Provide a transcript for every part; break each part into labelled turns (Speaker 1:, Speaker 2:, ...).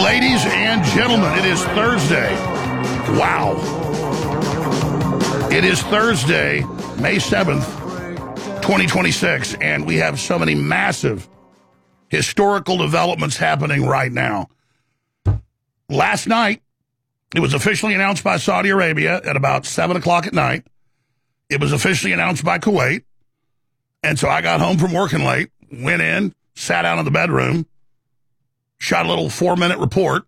Speaker 1: Ladies and gentlemen, it is Thursday. Wow. It is Thursday, May 7th, 2026, and we have so many massive historical developments happening right now. Last night, it was officially announced by Saudi Arabia at about 7 o'clock at night. It was officially announced by Kuwait. And so I got home from working late, went in, sat down in the bedroom, shot a little 4-minute report,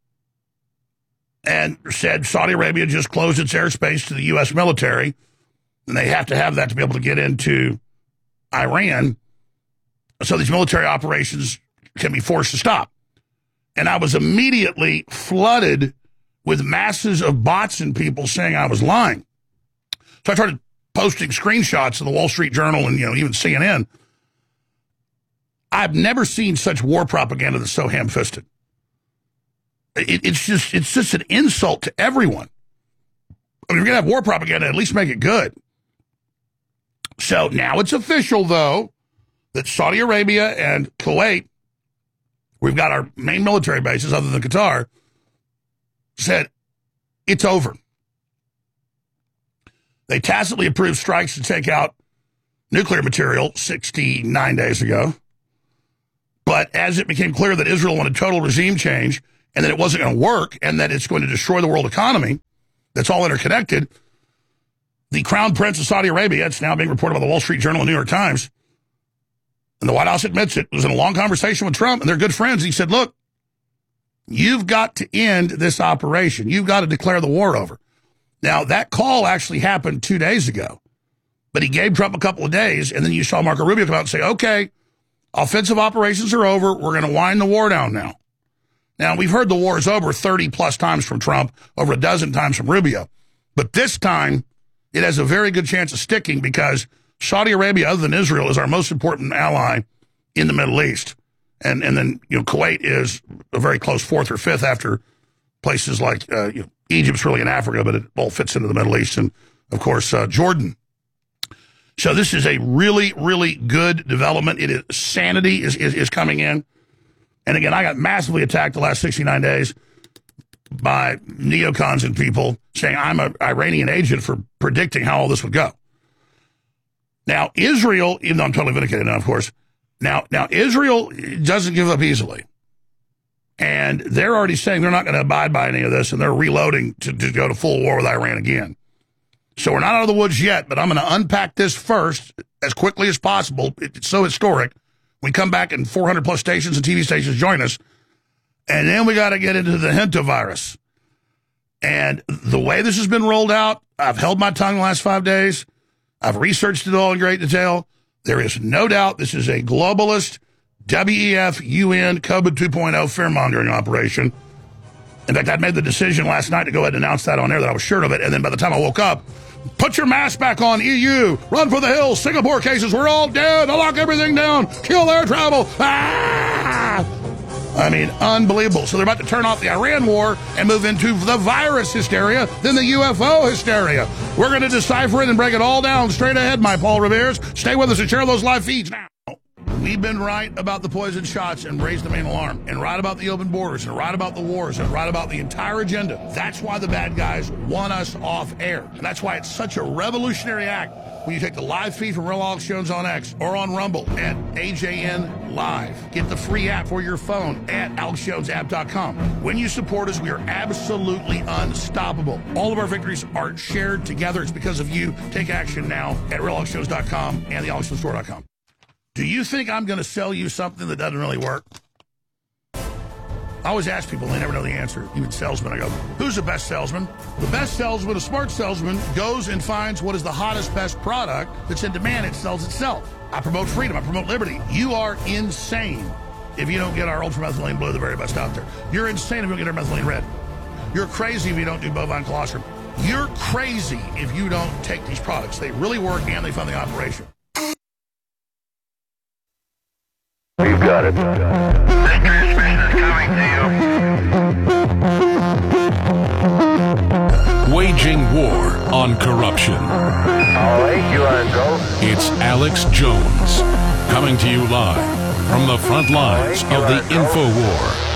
Speaker 1: and said Saudi Arabia just closed its airspace to the U.S. military, and they have to have that to be able to get into Iran, so these military operations can be forced to stop. And I was immediately flooded with masses of bots and people saying I was lying. So I started posting screenshots of the Wall Street Journal and, even CNN. I've never seen such war propaganda that's so ham-fisted. It's just an insult to everyone. I mean, if you're going to have war propaganda, at least make it good. So now it's official, though, that Saudi Arabia and Kuwait, we've got our main military bases other than Qatar, said it's over. They tacitly approved strikes to take out nuclear material 69 days ago. But as it became clear that Israel wanted total regime change and that it wasn't going to work and that it's going to destroy the world economy, that's all interconnected, the Crown Prince of Saudi Arabia, it's now being reported by the Wall Street Journal and New York Times, and the White House admits it, was in a long conversation with Trump, and they're good friends. He said, look, you've got to end this operation. You've got to declare the war over. Now, that call actually happened 2 days ago, but he gave Trump a couple of days, and then you saw Marco Rubio come out and say, okay, offensive operations are over. We're going to wind the war down now. Now, we've heard the war is over 30-plus times from Trump, over a dozen times from Rubio. But this time, it has a very good chance of sticking because Saudi Arabia, other than Israel, is our most important ally in the Middle East. And then, Kuwait is a very close fourth or fifth after places like Egypt's really in Africa, but it all fits into the Middle East. And, of course, Jordan. So this is a really, really good development. It is sanity is coming in. And again, I got massively attacked the last 69 days by neocons and people saying I'm an Iranian agent for predicting how all this would go. Now, Israel, even though I'm totally vindicated now, of course, now Israel doesn't give up easily. And they're already saying they're not going to abide by any of this, and they're reloading to go to full war with Iran again. So we're not out of the woods yet, but I'm going to unpack this first as quickly as possible. It's so historic. We come back and 400-plus stations and TV stations join us. And then we got to get into the hantavirus. And the way this has been rolled out, I've held my tongue the last 5 days. I've researched it all in great detail. There is no doubt this is a globalist, WEF, UN, COVID 2.0 fear-mongering operation. In fact, I made the decision last night to go ahead and announce that on air that I was sure of it. And then by the time I woke up, put your mask back on, EU. Run for the hills. Singapore cases. We're all dead. I'll lock everything down. Kill air travel. Ah! I mean, unbelievable. So they're about to turn off the Iran war and move into the virus hysteria, then the UFO hysteria. We're going to decipher it and break it all down straight ahead, my Paul Revere's. Stay with us and share those live feeds now. We've been right about the poison shots and raised the main alarm, and right about the open borders, and right about the wars, and right about the entire agenda. That's why the bad guys want us off air. And that's why it's such a revolutionary act when you take the live feed from Real Alex Jones on X or on Rumble at AJN Live. Get the free app for your phone at AlexJonesApp.com. When you support us, we are absolutely unstoppable. All of our victories are shared together. It's because of you. Take action now at RealAlexJones.com and TheAlexJonesStore.com. Do you think I'm going to sell you something that doesn't really work? I always ask people, they never know the answer. Even salesmen, I go, who's the best salesman? The best salesman, a smart salesman, goes and finds what is the hottest, best product that's in demand. It sells itself. I promote freedom. I promote liberty. You are insane if you don't get our ultramethylene blue, the very best out there. You're insane if you don't get our methylene red. You're crazy if you don't do bovine colostrum. You're crazy if you don't take these products. They really work and they fund the operation.
Speaker 2: You've got it. This transmission is coming to you.
Speaker 3: Waging war on corruption.
Speaker 2: All right, you are go.
Speaker 3: It's Alex Jones, coming to you live from the front lines of the InfoWar.